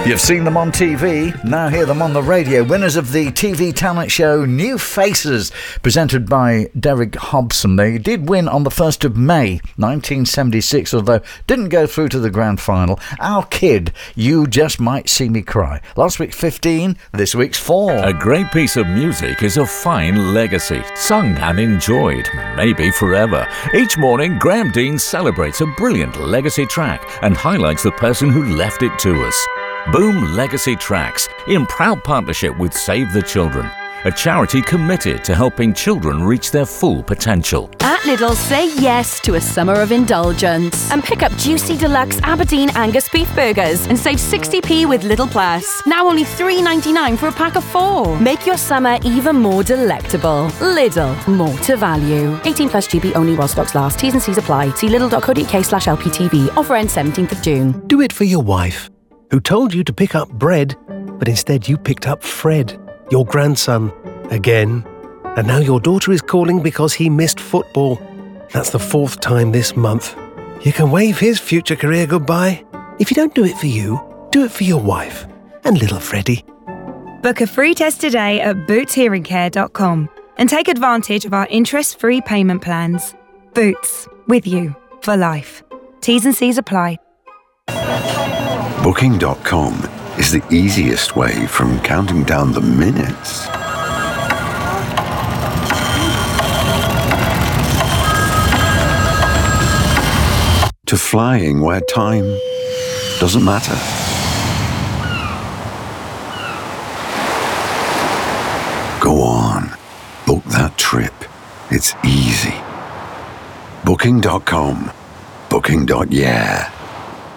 You've seen them on TV, now hear them on the radio. Winners of the TV talent show New Faces, presented by Derek Hobson. They did win on the 1st of May 1976, although didn't go through to the grand final. Our Kid, You Just Might See Me Cry. Last week 15, this week's 4. A great piece of music is a fine legacy, sung and enjoyed, maybe forever. Each morning, Graham Dean celebrates a brilliant legacy track and highlights the person who left it to us. Boom Legacy Tracks, in proud partnership with Save the Children, a charity committed to helping children reach their full potential. At Lidl, say yes to a summer of indulgence and pick up juicy deluxe Aberdeen Angus beef burgers and save 60p with Lidl Plus. Now only $3.99 for a pack of 4. Make your summer even more delectable. Lidl, more to value. 18 plus GB only while stocks last. T's and C's apply. See lidl.co.uk/LPTV. Offer ends 17th of June. Do it for your wife, who told you to pick up bread, but instead you picked up Fred, your grandson, again. And now your daughter is calling because he missed football. That's the 4th time this month. You can wave his future career goodbye. If you don't do it for you, do it for your wife and little Freddie. Book a free test today at bootshearingcare.com and take advantage of our interest-free payment plans. Boots, with you for life. T's and C's apply. Booking.com is the easiest way from counting down the minutes to flying where time doesn't matter. Go on, book that trip. It's easy. Booking.com. Booking.yeah.